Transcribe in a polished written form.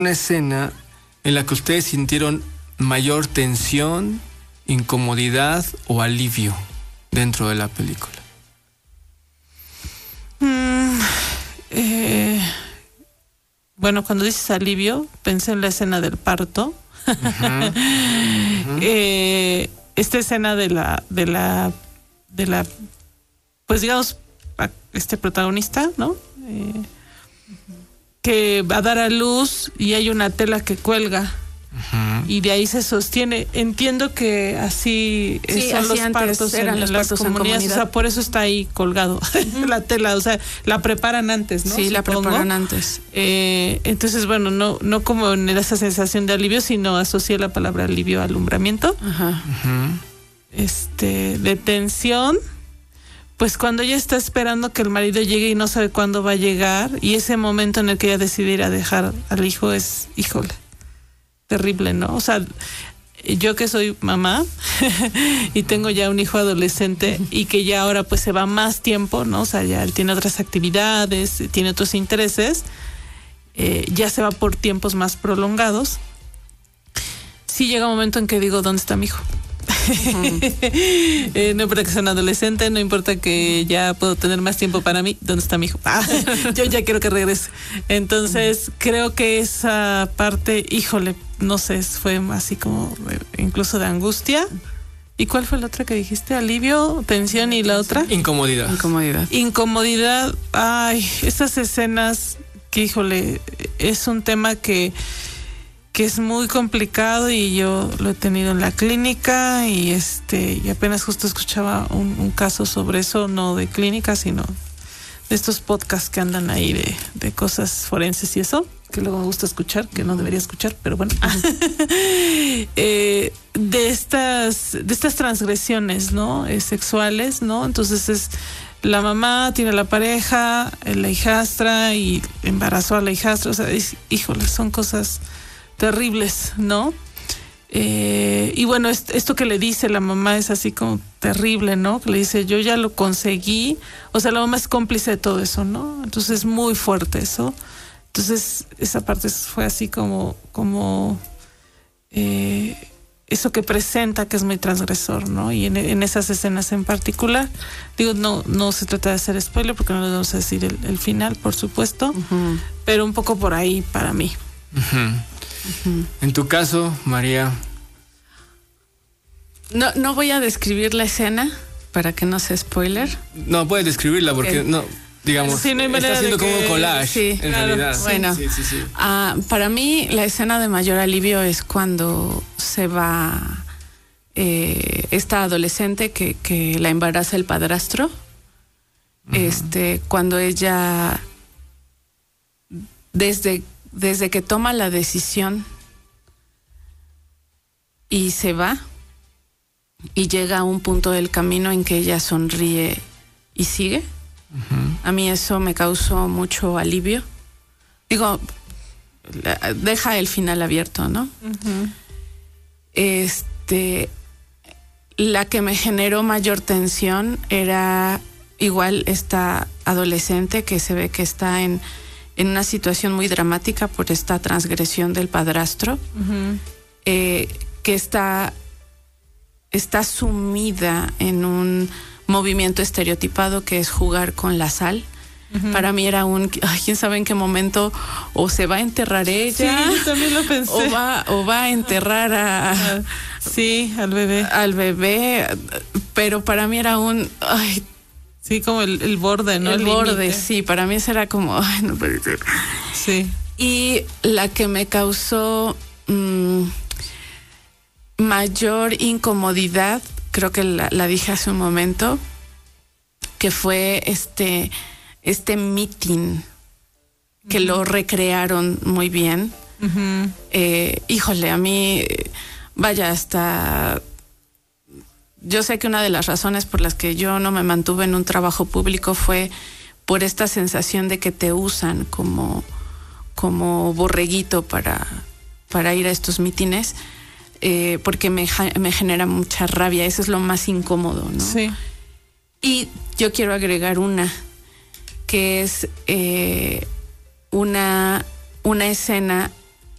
una escena en la que ustedes sintieron mayor tensión, incomodidad o alivio dentro de la película? Bueno, cuando dices alivio, pensé en la escena del parto. Esta escena de la pues digamos, este protagonista, ¿no? Que va a dar a luz y hay una tela que cuelga. Y de ahí se sostiene. Entiendo que así son los partos en las comunidades, o sea, por eso está ahí colgado la tela, o sea, la preparan antes, ¿no? Sí, supongo. La preparan antes. Entonces, bueno, no como en esa sensación de alivio, sino asocié la palabra alivio a alumbramiento. De tensión, pues cuando ella está esperando que el marido llegue y no sabe cuándo va a llegar, y ese momento en el que ella decide ir a dejar al hijo es, híjole, terrible, ¿no? O sea, yo que soy mamá y tengo ya un hijo adolescente y que ya ahora pues se va más tiempo, ¿no? O sea, ya él tiene otras actividades, tiene otros intereses, ya se va por tiempos más prolongados. Sí llega un momento en que digo, ¿dónde está mi hijo? No importa que sea un adolescente, no importa que ya puedo tener más tiempo para mí, ¿dónde está mi hijo? Yo ya quiero que regrese. Entonces creo que esa parte, híjole, no sé, fue así como incluso de angustia. ¿Y cuál fue la otra que dijiste? ¿Alivio, tensión y la otra? Incomodidad. Ay, esas escenas que, híjole, es un tema que es muy complicado y yo lo he tenido en la clínica y apenas justo escuchaba un caso sobre eso, no de clínica, sino de estos podcasts que andan ahí de cosas forenses y eso, que luego me gusta escuchar, que no debería escuchar, pero bueno. De estas transgresiones, ¿no? Sexuales, ¿no? Entonces la mamá tiene la pareja, la hijastra y embarazó a la hijastra, o sea, híjole, son cosas terribles, ¿no? Y bueno, esto que le dice la mamá es así como terrible, ¿no? Que le dice, yo ya lo conseguí, o sea, la mamá es cómplice de todo eso, ¿no? Entonces es muy fuerte eso. Entonces esa parte fue así como eso que presenta que es muy transgresor, ¿no? Y en esas escenas en particular, digo, no se trata de hacer spoiler porque no les vamos a decir el final, por supuesto, pero un poco por ahí para mí. En tu caso, María. No voy a describir la escena para que no sea spoiler. No, puedes describirla porque no, digamos, sí, no está haciendo como un collage, sí, en realidad. Bueno, sí. Para mí la escena de mayor alivio es cuando se va esta adolescente que la embaraza el padrastro. Cuando ella desde que toma la decisión y se va y llega a un punto del camino en que ella sonríe y sigue, a mí eso me causó mucho alivio. Digo, deja el final abierto, ¿no? La que me generó mayor tensión era igual esta adolescente que se ve que está en una situación muy dramática por esta transgresión del padrastro, que está sumida en un movimiento estereotipado que es jugar con la sal. Para mí era quién sabe en qué momento o se va a enterrar ella. Sí, yo también lo pensé. O va a enterrar al bebé, pero para mí era sí, como el borde, ¿no? El borde, sí, para mí eso era como, no puede ser. Sí. Y la que me causó mayor incomodidad, creo que la dije hace un momento, que fue este meeting, que lo recrearon muy bien. Híjole, a mí, vaya, hasta... Yo sé que una de las razones por las que yo no me mantuve en un trabajo público fue por esta sensación de que te usan como borreguito para ir a estos mítines, porque me genera mucha rabia. Eso es lo más incómodo, ¿no? Sí. Y yo quiero agregar una, que es una escena